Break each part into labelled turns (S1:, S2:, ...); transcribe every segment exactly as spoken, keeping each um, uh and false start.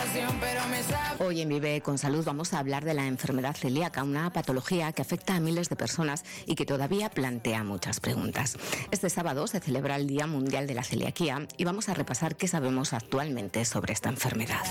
S1: Hoy en Vive con Salud vamos a hablar de la enfermedad celíaca, una patología que afecta a miles de personas y que todavía plantea muchas preguntas. Este sábado se celebra el Día Mundial de la Celiaquía y vamos a repasar qué sabemos actualmente sobre esta enfermedad.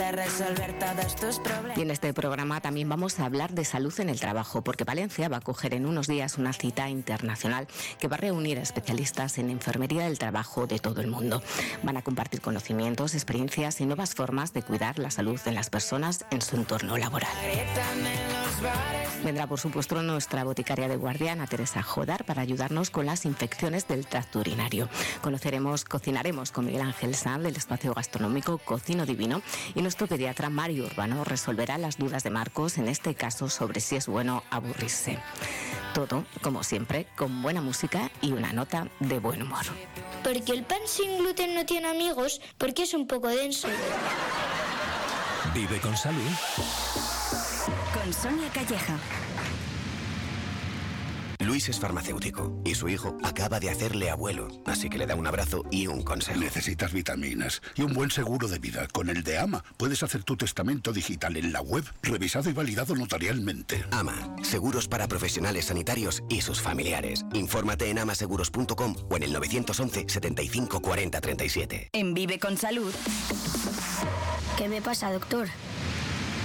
S1: Y en este programa también vamos a hablar de salud en el trabajo, porque Valencia va a acoger en unos días una cita internacional que va a reunir a especialistas en enfermería del trabajo de todo el mundo. Van a compartir conocimientos, experiencias y nuevas formas de cuidar la salud de las personas en su entorno laboral. Vendrá, por supuesto, nuestra boticaria de guardia, Ana Teresa Jodar, para ayudarnos con las infecciones del tracto urinario. Conoceremos, cocinaremos con Miguel Ángel Sanz del espacio gastronómico Cocino Divino, y nuestro pediatra Mario Urbano resolverá las dudas de Marcos, en este caso sobre si es bueno aburrirse. Todo, como siempre, con buena música y una nota de buen humor.
S2: Porque el pan sin gluten no tiene amigos, porque es un poco denso.
S3: Vive con salud.
S4: Con Sonia Calleja.
S5: Luis es farmacéutico y su hijo acaba de hacerle abuelo, así que le da un abrazo y un consejo.
S6: Necesitas vitaminas y un buen seguro de vida. Con el de AMA puedes hacer tu testamento digital en la web, revisado y validado notarialmente.
S5: AMA, seguros para profesionales sanitarios y sus familiares. Infórmate en amaseguros punto com o en el nueve once, setenta y cinco, cuarenta, treinta y siete.
S4: En Vive con Salud.
S2: ¿Qué me pasa, doctor?